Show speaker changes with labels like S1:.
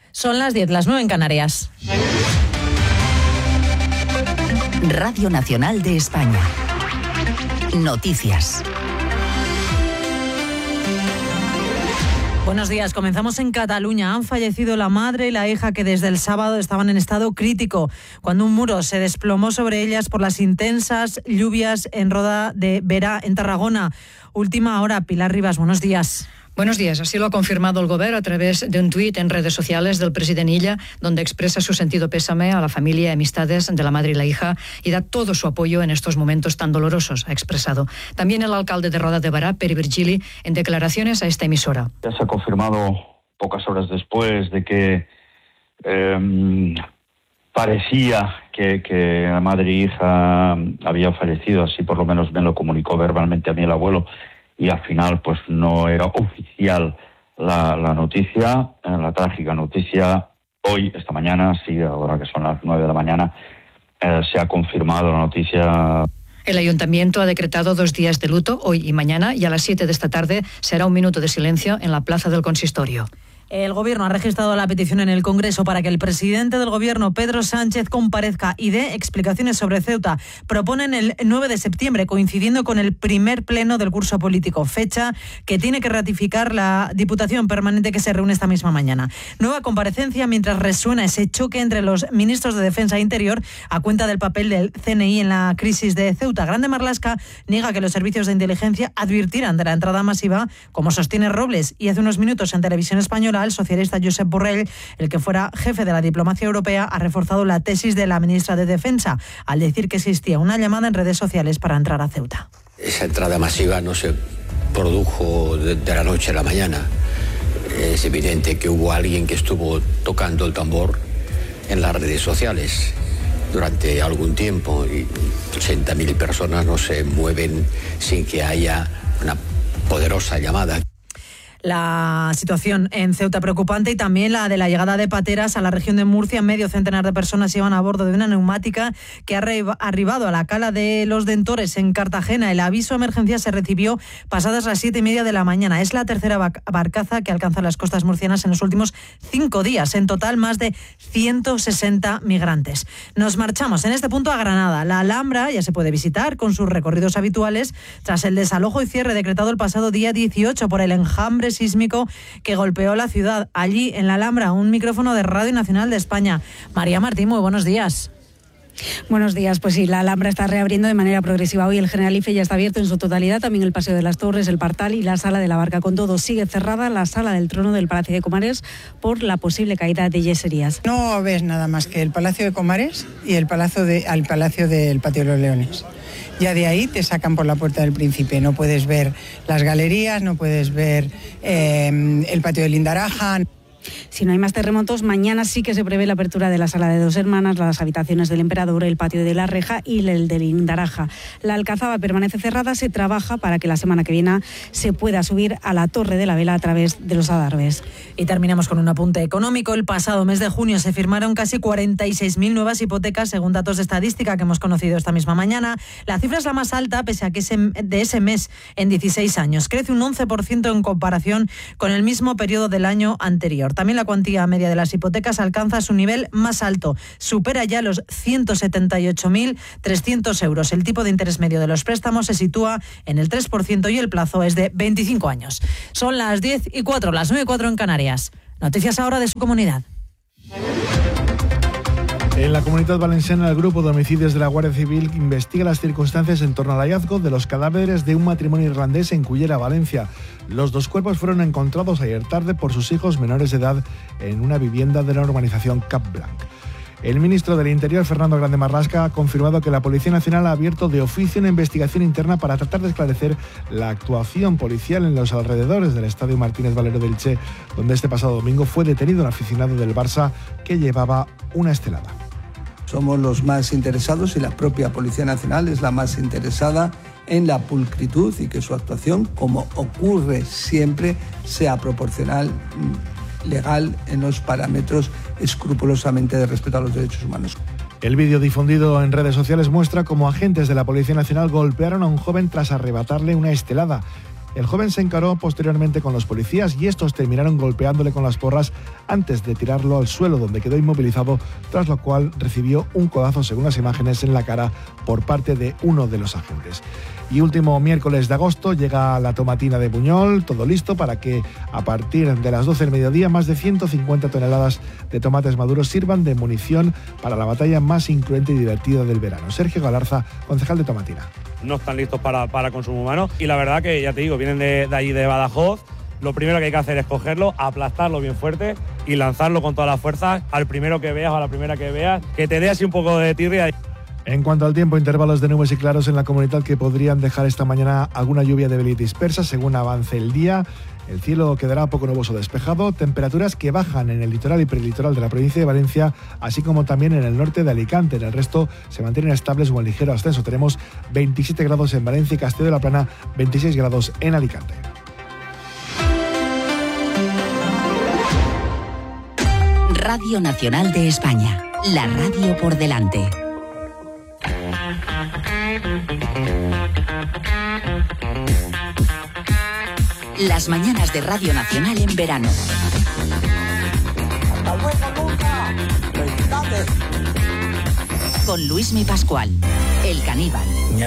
S1: Son las 10, las 9 en Canarias.
S2: Radio Nacional de España. Noticias.
S1: Buenos días, comenzamos en Cataluña. Han fallecido la madre y la hija que desde el sábado estaban en estado crítico, cuando un muro se desplomó sobre ellas por las intensas lluvias en Roda de Berà, en Tarragona. Última hora, Pilar Rivas, buenos días.
S3: Buenos días. Así lo ha confirmado el Gobierno a través de un tuit en redes sociales del presidente Illa, donde expresa su sentido pésame a la familia y amistades de la madre y la hija y da todo su apoyo en estos momentos tan dolorosos, ha expresado. También el alcalde de Roda de Berà, Pere Virgili, en declaraciones a esta emisora.
S4: Ya se ha confirmado pocas horas después de que parecía que la madre y hija habían fallecido, así por lo menos me lo comunicó verbalmente a mí el abuelo, y al final pues no era oficial la noticia, la trágica noticia. Hoy, esta mañana, sí, ahora que son las 9 de la mañana, se ha confirmado la noticia.
S3: El Ayuntamiento ha decretado 2 días de luto, hoy y mañana, y a las 7 de esta tarde será un minuto de silencio en la plaza del Consistorio.
S1: El Gobierno ha registrado la petición en el Congreso para que el presidente del Gobierno, Pedro Sánchez, comparezca y dé explicaciones sobre Ceuta. Proponen el 9 de septiembre, coincidiendo con el primer pleno del curso político, fecha que tiene que ratificar la Diputación Permanente que se reúne esta misma mañana. Nueva comparecencia mientras resuena ese choque entre los ministros de Defensa e Interior a cuenta del papel del CNI en la crisis de Ceuta. Grande Marlaska niega que los servicios de inteligencia advirtieran de la entrada masiva, como sostiene Robles, y hace unos minutos en Televisión Española el socialista Josep Borrell, el que fuera jefe de la diplomacia europea, ha reforzado la tesis de la ministra de Defensa al decir que existía una llamada en redes sociales para entrar a Ceuta.
S5: Esa entrada masiva no se produjo de la noche a la mañana. Es evidente que hubo alguien que estuvo tocando el tambor en las redes sociales durante algún tiempo, y 80.000 personas no se mueven sin que haya una poderosa llamada.
S1: La situación en Ceuta preocupante, y también la de la llegada de pateras a la región de Murcia. Medio centenar de personas iban a bordo de una neumática que ha arribado a la cala de Los Dentores en Cartagena. El aviso de emergencia se recibió pasadas las 7:30 de la mañana. Es la tercera barcaza que alcanza las costas murcianas en los últimos 5 días. En total, más de 160 migrantes. Nos marchamos en este punto a Granada. La Alhambra ya se puede visitar con sus recorridos habituales tras el desalojo y cierre decretado el pasado día 18 por el enjambre sísmico que golpeó la ciudad. Allí, en la Alhambra, un micrófono de Radio Nacional de España. María Martín, muy buenos días.
S6: Buenos días. Pues sí, la Alhambra está reabriendo de manera progresiva. Hoy el Generalife ya está abierto en su totalidad, también el Paseo de las Torres, el Partal y la Sala de la Barca. Con todo, sigue cerrada la Sala del Trono del Palacio de Comares por la posible caída de yeserías.
S7: No ves nada más que el Palacio de Comares y el Palacio del Patio de los Leones. Ya de ahí te sacan por la Puerta del Príncipe. No puedes ver las galerías, no puedes ver el Patio de Lindaraja.
S6: Si no hay más terremotos, mañana sí que se prevé la apertura de la Sala de Dos Hermanas, las habitaciones del Emperador, el Patio de la Reja y el de Lindaraja. La Alcazaba permanece cerrada, se trabaja para que la semana que viene se pueda subir a la Torre de la Vela a través de los adarves.
S1: Y terminamos con un apunte económico. El pasado mes de junio se firmaron casi 46.000 nuevas hipotecas, según datos de estadística que hemos conocido esta misma mañana. La cifra es la más alta, pese a que de ese mes en 16 años. Crece un 11% en comparación con el mismo periodo del año anterior. También la cuantía media de las hipotecas alcanza su nivel más alto. Supera ya los 178.300 euros. El tipo de interés medio de los préstamos se sitúa en el 3% y el plazo es de 25 años. Son las 10:04, las 9:04 en Canarias. Noticias ahora de su comunidad.
S8: En la Comunitat Valenciana, el grupo de homicidios de la Guardia Civil investiga las circunstancias en torno al hallazgo de los cadáveres de un matrimonio irlandés en Cullera, Valencia. Los 2 cuerpos fueron encontrados ayer tarde por sus hijos menores de edad en una vivienda de la urbanización Cap Blanc. El ministro del Interior, Fernando Grande Marlaska, ha confirmado que la Policía Nacional ha abierto de oficio una investigación interna para tratar de esclarecer la actuación policial en los alrededores del Estadio Martínez Valero de Elche, donde este pasado domingo fue detenido un aficionado del Barça que llevaba una estelada.
S9: Somos los más interesados y la propia Policía Nacional es la más interesada en la pulcritud y que su actuación, como ocurre siempre, sea proporcional, legal, en los parámetros escrupulosamente de respeto a los derechos humanos.
S8: El vídeo difundido en redes sociales muestra cómo agentes de la Policía Nacional golpearon a un joven tras arrebatarle una estelada. El joven se encaró posteriormente con los policías y estos terminaron golpeándole con las porras antes de tirarlo al suelo, donde quedó inmovilizado, tras lo cual recibió un codazo, según las imágenes, en la cara por parte de uno de los agentes. Y último miércoles de agosto llega la tomatina de Buñol, todo listo para que a partir de las 12 del mediodía más de 150 toneladas de tomates maduros sirvan de munición para la batalla más incruenta y divertida del verano. Sergio Galarza, concejal de Tomatina.
S10: No están listos para consumo humano y la verdad que, ya te digo, vienen de allí de Badajoz. Lo primero que hay que hacer es cogerlo, aplastarlo bien fuerte y lanzarlo con toda la fuerza al primero que veas o a la primera que veas, que te dé así un poco de tirria.
S8: En cuanto al tiempo, intervalos de nubes y claros en la comunidad que podrían dejar esta mañana alguna lluvia débil y dispersa según avance el día. El cielo quedará poco nuboso despejado, temperaturas que bajan en el litoral y prelitoral de la provincia de Valencia, así como también en el norte de Alicante. En el resto se mantienen estables o en ligero ascenso. Tenemos 27 grados en Valencia y Castelló de la Plana, 26 grados en Alicante.
S2: Radio Nacional de España, la radio por delante. Las mañanas de Radio Nacional en verano. Con Luismi Pascual, el caníbal.